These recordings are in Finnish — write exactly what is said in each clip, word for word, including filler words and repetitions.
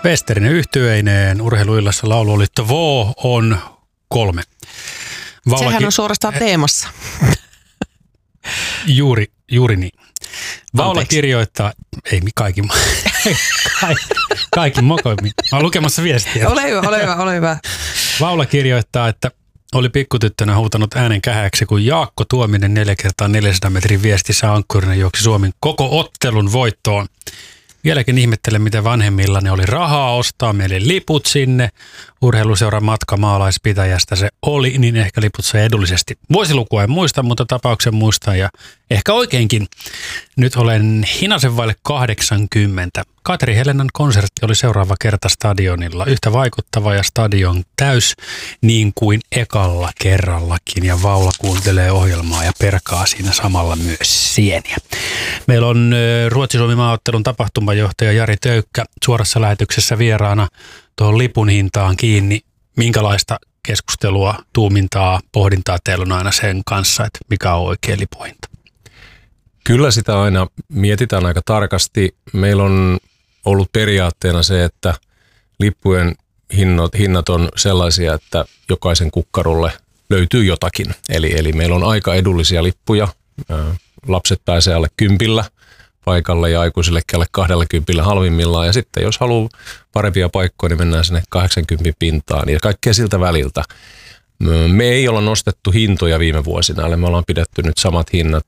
Westerinen yhtyeineen urheiluillassa laulu oli Två on kolme. Vaulakin... Sehän on suorastaan teemassa. Juuri, juuri niin. Vaula kirjoittaa, ei kaikki, kaikki, kaikki mokoimmin. Mä oon lukemassa viestiä. Ole hyvä, ole hyvä, ole hyvä. Vaula kirjoittaa, että oli pikkutyttönä huutanut äänen kähäksi, kun Jaakko Tuominen neljä kertaa neljäsataa metrin viestissä ankkurina juoksi Suomen koko ottelun voittoon. Vieläkin ihmettelen, miten vanhemmilla ne oli rahaa ostaa meille liput sinne. Urheiluseuran matka Maalaispitäjästä se oli, niin ehkä liput sai edullisesti. Vuosilukua en muista, mutta tapauksen muistan ja ehkä oikeinkin. Nyt olen hinasen vaille kahdeksankymmentä. Katri Helenan konsertti oli seuraava kerta stadionilla. Yhtä vaikuttava ja stadion täys niin kuin ekalla kerrallakin. Ja Vaula kuuntelee ohjelmaa ja perkaa siinä samalla myös sieniä. Meillä on Ruotsi-Suomi-maaottelun tapahtumajohtaja Jari Töykkä suorassa lähetyksessä vieraana tuohon lipun hintaan kiinni. Minkälaista keskustelua, tuumintaa, pohdintaa teillä on aina sen kanssa, että mikä on oikea lipuhinta? Kyllä sitä aina mietitään aika tarkasti. Meillä on ollut periaatteena se, että lippujen hinnat, hinnat on sellaisia, että jokaisen kukkarulle löytyy jotakin. Eli, eli meillä on aika edullisia lippuja. Lapset pääsee alle kympillä paikalle ja aikuisillekin alle kahdella kympillä halvimmillaan. Ja sitten jos haluaa parempia paikkoja, niin mennään sinne kahdeksankymmentä pintaan ja kaikkea siltä väliltä. Me ei olla nostettu hintoja viime vuosina, eli me ollaan pidetty nyt samat hinnat.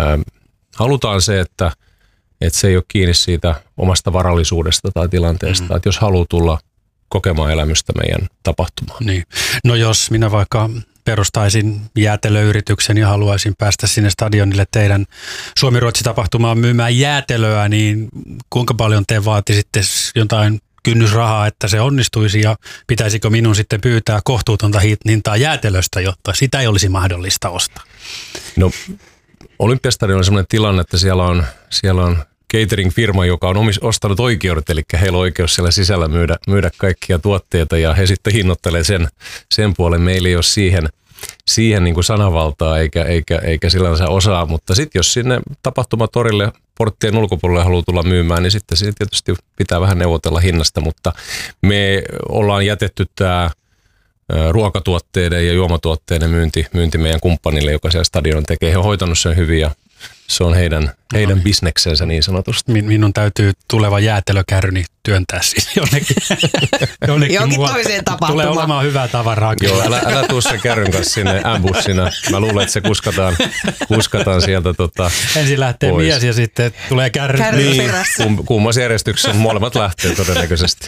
Halutaan se, että, että se ei ole kiinni siitä omasta varallisuudesta tai tilanteesta, mm. että jos haluaa tulla kokemaan elämystä meidän tapahtumaan. Niin. No jos minä vaikka perustaisin jäätelöyrityksen ja haluaisin päästä sinne stadionille teidän Suomi-Ruotsi-tapahtumaan myymään jäätelöä, niin kuinka paljon te vaatisitte jotain kynnysrahaa, että se onnistuisi ja pitäisikö minun sitten pyytää kohtuutonta hintaa jäätelöstä, jotta sitä ei olisi mahdollista ostaa? No Olympiastadionilla on sellainen tilanne, että siellä on, siellä on catering-firma, joka on omis, ostanut oikeudet, eli heillä on oikeus siellä sisällä myydä, myydä kaikkia tuotteita ja he sitten hinnoittelee sen, sen puolen. Meillä ei ole siihen, siihen niin kuin sanavaltaa eikä, eikä, eikä sillänsä osaa, mutta sitten jos sinne tapahtumatorille porttien ulkopuolelle haluaa tulla myymään, niin sitten siinä tietysti pitää vähän neuvotella hinnasta, mutta me ollaan jätetty tämä ruokatuotteiden ja juomatuotteiden myynti, myynti meidän kumppanille, joka siellä stadion tekee. He on hoitanut sen hyvin ja se on heidän, heidän no, bisneksensä niin sanotusti. Minun täytyy tuleva jäätelökärryni työntää siis jonnekin. jonnekin Jonkin toiseen tapahtumaan. Tulee olemaan hyvää tavaraa. Joo, älä, älä tuu sen kärryn kanssa sinne ambussina. Mä luulen, että se kuskataan, kuskataan sieltä tota, ensin lähtee pois. Mies ja sitten tulee kärry. Kärry niin, perässä. kum, kummassa järjestyksessä molemmat lähtee todennäköisesti.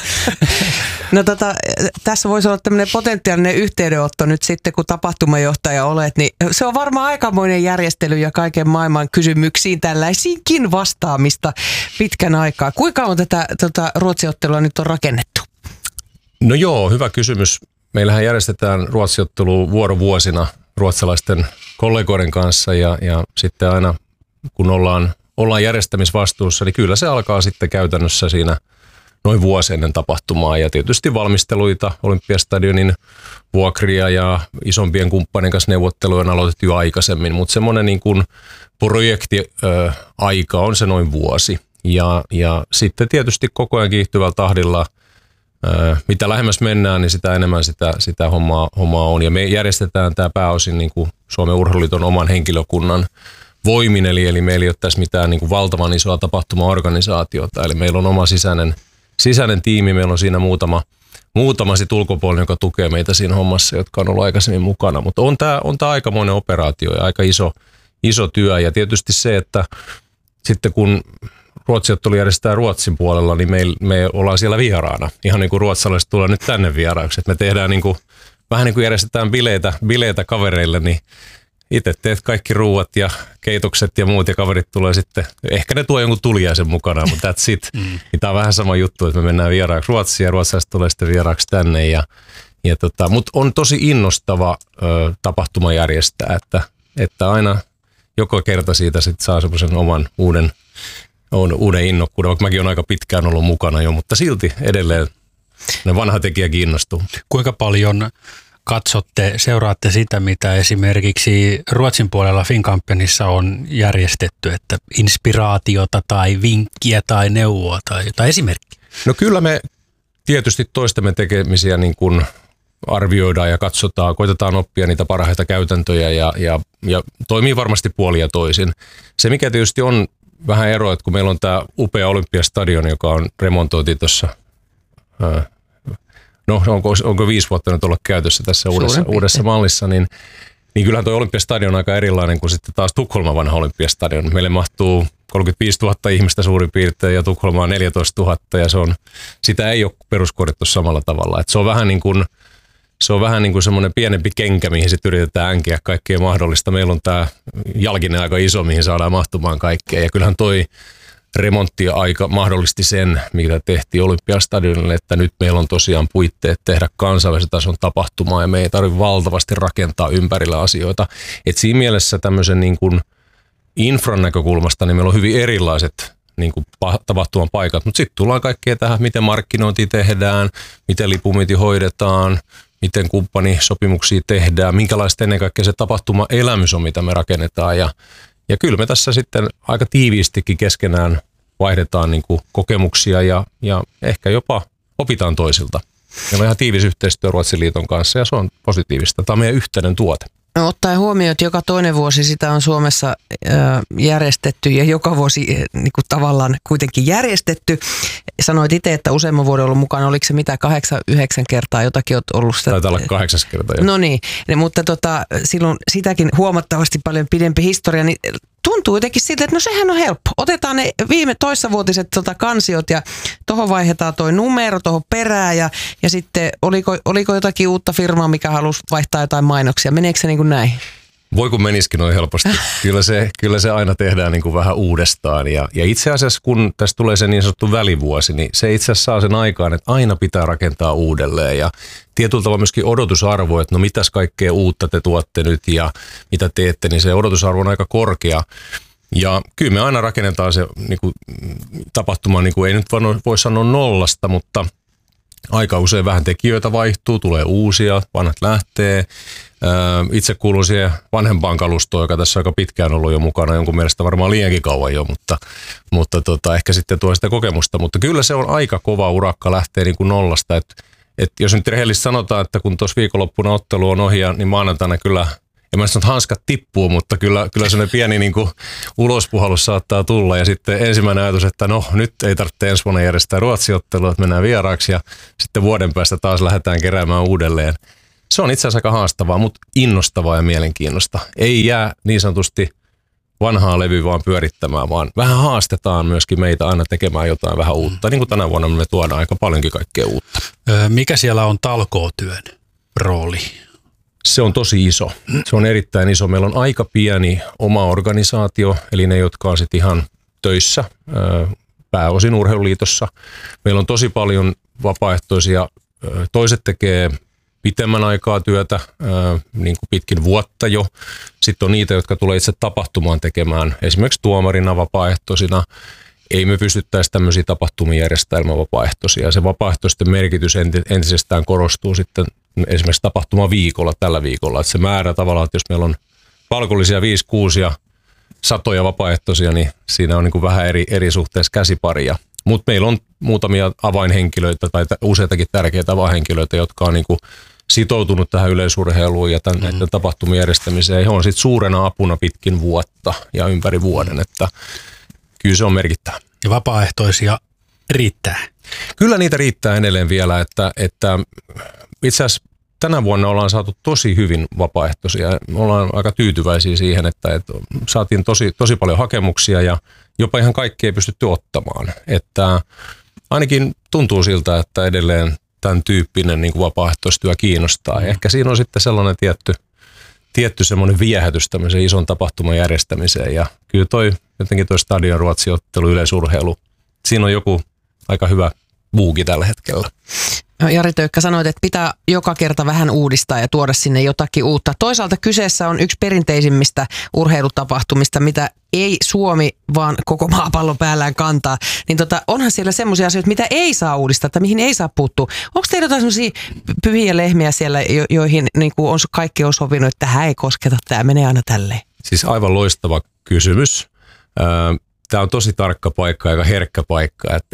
No tota, tässä voisi olla tämmöinen potentiaalinen yhteydenotto nyt sitten, kun tapahtumajohtaja olet, niin se on varmaan aikamoinen järjestely ja kaiken maailman kysymyksiin tällaisiinkin vastaamista pitkän aikaa. Kuinka on tätä tota, Ruotsi-ottelua nyt on rakennettu? No joo, hyvä kysymys. Meillähän järjestetään Ruotsi-ottelua vuorovuosina ruotsalaisten kollegoiden kanssa ja, ja sitten aina kun ollaan, ollaan järjestämisvastuussa, niin kyllä se alkaa sitten käytännössä siinä noin vuosi ennen tapahtumaa ja tietysti valmisteluita, Olympiastadionin vuokria ja isompien kumppanien kanssa neuvotteluja on aloitettu jo aikaisemmin, mutta semmoinen niin kuin projektiaika on se noin vuosi ja, ja sitten tietysti koko ajan kiihtyvällä tahdilla, ää, mitä lähemmäs mennään, niin sitä enemmän sitä, sitä hommaa, hommaa on ja me järjestetään tämä pääosin niin kuin Suomen Urheiluliiton oman henkilökunnan voimin, eli, eli meillä ei ole tässä mitään niin kuin valtavan isoa tapahtumaorganisaatiota, eli meillä on oma sisäinen Sisäinen tiimi, meillä on siinä muutama, muutama sit ulkopuolinen, joka tukee meitä siinä hommassa, jotka on ollut aikaisemmin mukana. Mutta on tämä on tää aikamoinen operaatio ja aika iso, iso työ. Ja tietysti se, että sitten kun Ruotsi-ottelu järjestetään Ruotsin puolella, niin me, me ollaan siellä vieraana. Ihan niin kuin ruotsalaiset tulee nyt tänne vieraaksi. Et me tehdään niin kuin, vähän niin kuin järjestetään bileitä, bileitä kavereille, niin itse teet kaikki ruuat ja keitokset ja muut ja kaverit tulee sitten, ehkä ne tuo jonkun tuliaisen mukana, mutta that's it. Mm. Niin tämä on vähän sama juttu, että me mennään vieraaksi Ruotsiin ja ruotsalaiset tulee sitten vieraaksi tänne. Ja, ja tota, mutta on tosi innostava ö, tapahtuma järjestää, että, että aina joka kerta siitä sitten saa semmoisen oman uuden, uuden innokkuuden, vaikka mäkin olen aika pitkään ollut mukana jo, mutta silti edelleen ne vanha tekijä kiinnostuu. Kuinka paljon katsotte, seuraatte sitä, mitä esimerkiksi Ruotsin puolella Finnkampenissa on järjestetty, että inspiraatiota tai vinkkiä tai neuvoa tai jotain esimerkkiä? No kyllä me, tietysti toistemme tekemisiä niin kuin arvioidaan ja katsotaan, koitetaan oppia niitä parhaita käytäntöjä ja, ja, ja toimii varmasti puolin ja toisin. Se mikä tietysti on vähän ero, että kun meillä on tämä upea Olympiastadion, joka on remontoitu tuossa, no onko, onko viisi vuotta nyt ollut käytössä tässä uudessa, uudessa mallissa, niin, niin kyllähän tuo Olympiastadion on aika erilainen kuin sitten taas Tukholman vanha Olympiastadion. Meille mahtuu kolmekymmentäviisituhatta ihmistä suurin piirtein ja Tukholma on neljätoistatuhatta ja se on, sitä ei ole peruskorjattu samalla tavalla. Et se on vähän niin kuin Se on vähän niin kuin semmoinen pienempi kenkä, mihin sitten yritetään änkeä kaikkea mahdollista. Meillä on tämä jalkinen aika iso, mihin saadaan mahtumaan kaikkea. Ja kyllähän toi remonttiaika mahdollisti sen, mitä tehtiin Olympiastadionille, että nyt meillä on tosiaan puitteet tehdä kansainvälisen tason tapahtumaa ja me ei tarvitse valtavasti rakentaa ympärillä asioita. Et siinä mielessä tämmöisen niin kuin infran näkökulmasta niin meillä on hyvin erilaiset niin kuin tapahtuman paikat, mutta sitten tullaan kaikkea tähän, miten markkinointi tehdään, miten lipumyynti hoidetaan, miten kumppanisopimuksia tehdään, minkälaista ennen kaikkea se tapahtuma-elämys on, mitä me rakennetaan. Ja, ja kyllä me tässä sitten aika tiiviistikin keskenään vaihdetaan niin kuin kokemuksia ja, ja ehkä jopa opitaan toisilta. Meillä on ihan tiivis yhteistyö Ruotsin liiton kanssa ja se on positiivista. Tämä on meidän yhteinen tuote. No, ottaen huomioon, että joka toinen vuosi sitä on Suomessa ö, järjestetty ja joka vuosi niin kuin tavallaan kuitenkin järjestetty. Sanoit itse, että useamman vuoden ollut mukana, oliko se mitä kahdeksan, yhdeksän kertaa jotakin olet ollut sitä? Taitaa olla kahdeksas kerta. Jo. No niin, mutta tota, silloin sitäkin huomattavasti paljon pidempi historia, niin tuntuu jotenkin siltä, että no sehän on helppo. Otetaan ne viime toissavuotiset tota kansiot ja tuohon vaihdetaan toi numero tuohon perään ja, ja sitten oliko, oliko jotakin uutta firmaa, mikä halusi vaihtaa jotain mainoksia. Meneekö se niin kuin näin? Voi kun menisikin noin helposti. Kyllä se, kyllä se aina tehdään niin kuin vähän uudestaan. Ja, ja itse asiassa kun tästä tulee se niin sanottu välivuosi, niin se itse asiassa saa sen aikaan, että aina pitää rakentaa uudelleen. Ja tietyllä tavalla myöskin odotusarvo, että no mitäs kaikkea uutta te tuotte nyt ja mitä teette, niin se odotusarvo on aika korkea. Ja kyllä me aina rakennetaan se niin kuin, tapahtuma, niin kuin ei nyt voi sanoa nollasta, mutta aika usein vähän tekijöitä vaihtuu, tulee uusia, vanhat lähtee. Itse kuulun siihen vanhempaan kalustoon, joka tässä aika pitkään ollut jo mukana, jonkun mielestä varmaan liiankin kauan jo, mutta, mutta tota, ehkä sitten tuo sitä kokemusta. Mutta kyllä se on aika kova urakka lähteä niin kuin nollasta. Et, et jos nyt rehellisesti sanotaan, että kun tuossa viikonloppuna ottelu on ohi, niin maanantaina kyllä, en mä sano, että hanskat tippuu, mutta kyllä, kyllä sellainen pieni niin kuin ulospuhallus saattaa tulla. Ja sitten ensimmäinen ajatus, että no nyt ei tarvitse ensi vuonna järjestää Ruotsi-ottelua, että mennään vieraaksi ja sitten vuoden päästä taas lähdetään keräämään uudelleen. Se on itse asiassa aika haastavaa, mutta innostavaa ja mielenkiinnosta. Ei jää niin sanotusti vanhaa levyä vaan pyörittämään, vaan vähän haastetaan myöskin meitä aina tekemään jotain vähän uutta. Niin kuin tänä vuonna me tuodaan aika paljonkin kaikkea uutta. Mikä siellä on talkootyön rooli? Se on tosi iso. Se on erittäin iso. Meillä on aika pieni oma organisaatio, eli ne, jotka on sitten ihan töissä, pääosin Urheiluliitossa. Meillä on tosi paljon vapaaehtoisia. Toiset tekee pitemmän aikaa työtä, niin kuin pitkin vuotta jo. Sitten on niitä, jotka tulee itse tapahtumaan tekemään, esimerkiksi tuomarina vapaaehtoisina. Ei me pystyttäisi tämmöisiä tapahtumia järjestelmään vapaaehtoisia. Se vapaaehtoisten merkitys entisestään korostuu sitten esimerkiksi tapahtumaviikolla tällä viikolla. Että se määrä tavallaan, että jos meillä on palkollisia viisi, kuusi ja satoja vapaaehtoisia, niin siinä on niin kuin vähän eri, eri suhteessa käsiparia. Mutta meillä on muutamia avainhenkilöitä tai useitakin tärkeitä avainhenkilöitä, jotka on niin kuin sitoutunut tähän yleisurheiluun ja tämän mm-hmm. tapahtumien järjestämiseen. He on sitten suurena apuna pitkin vuotta ja ympäri vuoden, että kyllä se on merkittävä. Ja vapaaehtoisia riittää? Kyllä niitä riittää edelleen vielä, että, että itse asiassa tänä vuonna ollaan saatu tosi hyvin vapaaehtoisia. Me ollaan aika tyytyväisiä siihen, että, että saatiin tosi, tosi paljon hakemuksia ja jopa ihan kaikki ei pystytty ottamaan. Että ainakin tuntuu siltä, että edelleen tämän tyyppinen niin kuin vapaaehtoistyö kiinnostaa. Ja ehkä siinä on sitten sellainen tietty, tietty semmoinen viehätys tämmöisen ison tapahtuman järjestämiseen. Ja kyllä toi, jotenkin toi Stadion Ruotsi-ottelu, yleisurheilu, siinä on joku aika hyvä buuki tällä hetkellä. Jari Töykkä, sanoit, että pitää joka kerta vähän uudistaa ja tuoda sinne jotakin uutta. Toisaalta kyseessä on yksi perinteisimmistä urheilutapahtumista, mitä ei Suomi, vaan koko maapallon päällään kantaa. Niin tota, onhan siellä semmoisia asioita, mitä ei saa uudistaa, että mihin ei saa puuttua. Onko teillä jotain semmoisia pyhiä lehmiä siellä, jo- joihin niin kuin on, kaikki on sopinut, että tähän ei kosketa, tämä menee aina tälleen? Siis aivan loistava kysymys. Tämä on tosi tarkka paikka, aika herkkä paikka, että et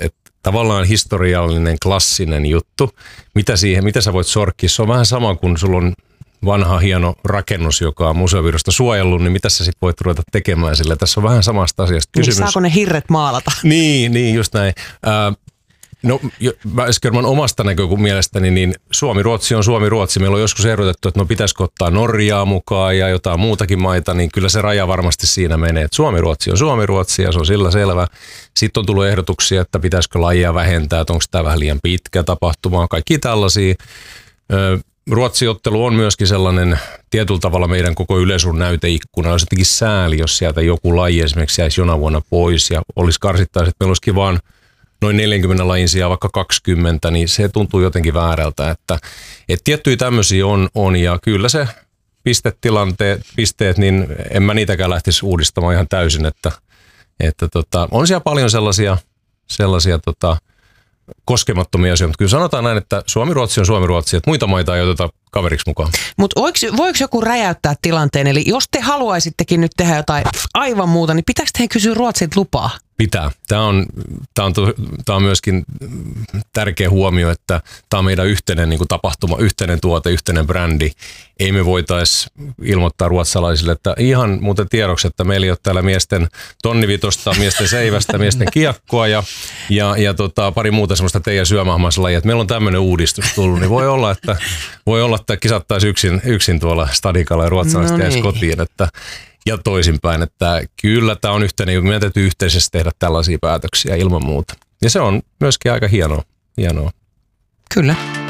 tavallaan historiallinen, klassinen juttu. Mitä, siihen, mitä sä voit sorkkia? Se on vähän sama kuin sulla on vanha hieno rakennus, joka on museovirasto suojellut, niin mitä sä sit voit ruveta tekemään sille? Tässä on vähän samasta asiasta kysymys. Niin, saako ne hirret maalata? Niin, niin just näin. Äh, no, mä kerron omasta näkökulmielestäni, niin Suomi-Ruotsi on Suomi-Ruotsi. Meillä on joskus ehdotettu, että no pitäisikö ottaa Norjaa mukaan ja jotain muutakin maita, niin kyllä se raja varmasti siinä menee. Että Suomi-Ruotsi on Suomi-Ruotsi ja se on sillä selvä. Sitten on tullut ehdotuksia, että pitäisikö lajia vähentää, että onko tämä vähän liian pitkä tapahtuma, kaikki tällaisia. Ruotsi-ottelu on myöskin sellainen tietyllä tavalla meidän koko yleisön näyteikkuna. Olisi jotenkin sääli, jos sieltä joku laji esimerkiksi jäisi jonain vuonna pois ja olisi karsittaisi, että meillä olisikin vaan noin neljäkymmentä lajin sijaan vaikka kaksikymmentä, niin se tuntuu jotenkin väärältä. Että, että tiettyjä tämmöisiä on, on ja kyllä se pistetilanteet, pisteet, niin en mä niitäkään lähtisi uudistamaan ihan täysin. Että, että tota, on siellä paljon sellaisia, sellaisia tota, koskemattomia asioita, mutta kyllä sanotaan näin, että Suomi-Ruotsi on Suomi-Ruotsi, että muita maita ei oteta kaveriksi mukaan. Mutta voiko joku räjäyttää tilanteen? Eli jos te haluaisittekin nyt tehdä jotain aivan muuta, niin pitääkö teidän kysyä Ruotsilta lupaa? Pitää. Tämä on, tämä on, tämä on myöskin tärkeä huomio, että tämä on meidän yhteinen niin kuin tapahtuma, yhteinen tuote, yhteinen brändi. Ei me voitaisi ilmoittaa ruotsalaisille, että ihan muuten tiedoksi, että meillä ei ole täällä miesten tonnivitosta, miesten seivästä, miesten kiekkoa ja, ja, ja tota, pari muuta semmoista teidän syömähammaslajia. Meillä on tämmöinen uudistus tullut, niin voi olla, että, voi olla, että kisattaisiin yksin, yksin tuolla stadikalla ja ruotsalaiset no jäisi niin. kotiin, että ja toisinpäin, että kyllä tämä on yhteinen, meidän täytyy yhteisesti tehdä tällaisia päätöksiä ilman muuta. Ja se on myöskin aika hienoa. hienoa. Kyllä.